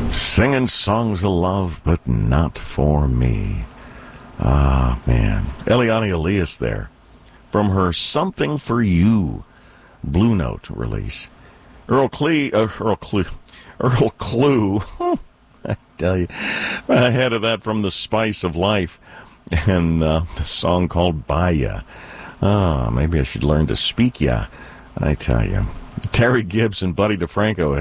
Singing songs of love, but not for me. Ah, man. Eliane Elias there. From her Something for You Blue Note release. Earl Klugh, I tell you, ahead of that from The Spice of Life, and the song called Baya. Maybe I should learn to speak ya, I tell you. Terry Gibbs and Buddy DeFranco